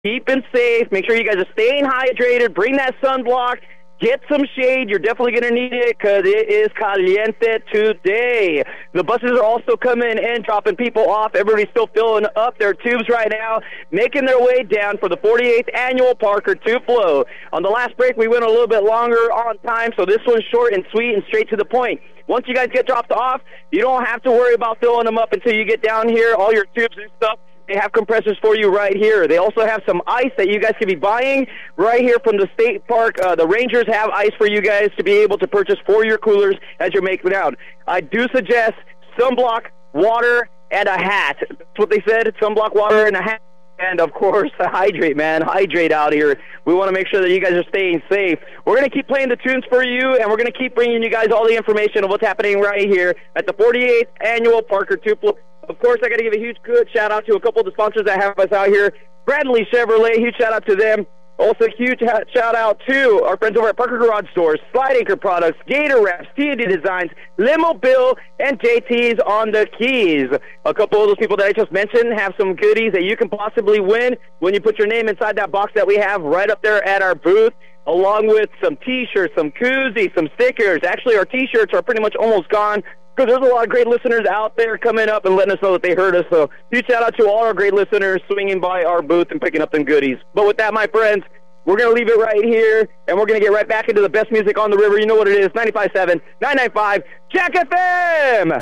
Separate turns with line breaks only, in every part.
keeping safe. Make sure you guys are staying hydrated. Bring that sunblock. Get some shade. You're definitely going to need it because it is caliente today. The buses are also coming in, dropping people off. Everybody's still filling up their tubes right now, making their way down for the 48th annual Parker Tupelo. On the last break, we went a little bit longer on time, so this one's short and sweet and straight to the point. Once you guys get dropped off, you don't have to worry about filling them up until you get down here, all your tubes and stuff. They have compressors for you right here. They also have some ice that you guys can be buying right here from the state park. The Rangers have ice for you guys to be able to purchase for your coolers as you're making out. I do suggest sunblock, water, and a hat. That's what they said, sunblock, water, and a hat. And, of course, hydrate, man. Hydrate out here. We want to make sure that you guys are staying safe. We're going to keep playing the tunes for you, and we're going to keep bringing you guys all the information of what's happening right here at the 48th Annual Parker Tupelo. Of course, I got to give a huge good shout-out to a couple of the sponsors that have us out here. Bradley Chevrolet, huge shout-out to them. Also, huge shout-out to our friends over at Parker Garage Stores, Slide Anchor Products, Gator Wraps, T&D Designs, Limo Bill, and JT's on the keys. A couple of those people that I just mentioned have some goodies that you can possibly win when you put your name inside that box that we have right up there at our booth, along with some T-shirts, some koozies, some stickers. Actually, our T-shirts are pretty much almost gone, because there's a lot of great listeners out there coming up and letting us know that they heard us. So huge shout out to all our great listeners swinging by our booth and picking up them goodies. But with that, my friends, we're going to leave it right here, and we're going to get right back into the best music on the river. You know what it is, 95.7, 995, Jack FM!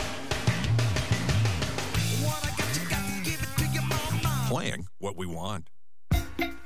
Playing what we want.